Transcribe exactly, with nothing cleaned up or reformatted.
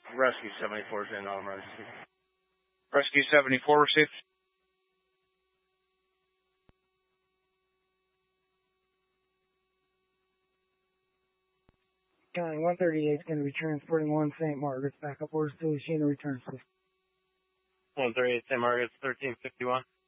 Rescue seventy-four is in on emergency. Rescue seventy-four received. County one thirty-eight is going to be transporting one Saint Margaret's. Backup orders to Lucina return, please. one thirty-eight Saint Margaret's, thirteen fifty-one.